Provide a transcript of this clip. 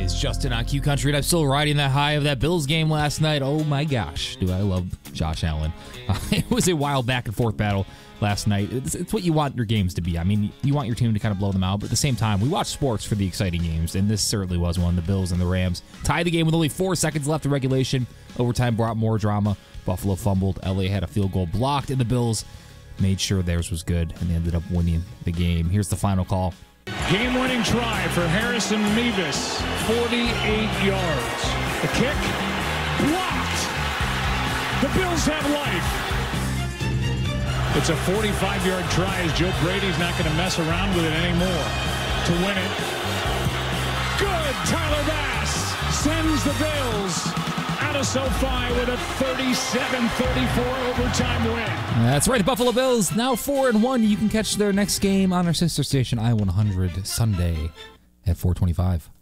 always, Justin on Q Country, and I'm still riding that high of that Bills game last night. Oh my gosh, do I love Josh Allen. It was a wild back and forth battle last night. It's what you want your games to be. I mean, you want your team to kind of blow them out, but at the same time, we watch sports for the exciting games, and this certainly was one. The Bills and the Rams tied the game with only 4 seconds left in regulation. Overtime brought more drama. Buffalo fumbled. LA had a field goal blocked, and the Bills made sure theirs was good, and they ended up winning the game. Here's the final call. Game-winning try for Harrison Mevis, 48 yards. The kick, blocked. The Bills have life. It's a 45-yard try as Joe Brady's not going to mess around with it anymore to win it. Good. Tyler Bass sends the Bills out of SoFi with a 37-34 overtime win. That's right. The Buffalo Bills now 4-1. You can catch their next game on our sister station, I-100, Sunday at 4:25.